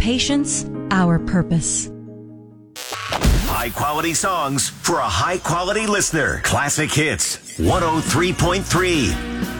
patience, our purpose. High-quality songs for a high-quality listener. Classic Hits 103.3.